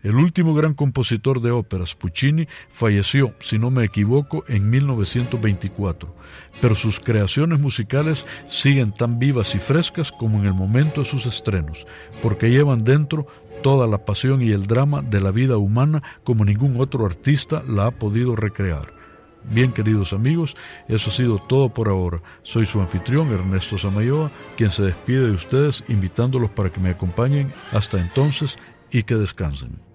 El último gran compositor de óperas, Puccini, falleció, si no me equivoco, en 1924, pero sus creaciones musicales siguen tan vivas y frescas como en el momento de sus estrenos, porque llevan dentro toda la pasión y el drama de la vida humana como ningún otro artista la ha podido recrear. Bien, queridos amigos, eso ha sido todo por ahora. Soy su anfitrión, Ernesto Samayoa, quien se despide de ustedes invitándolos para que me acompañen hasta entonces y que descansen.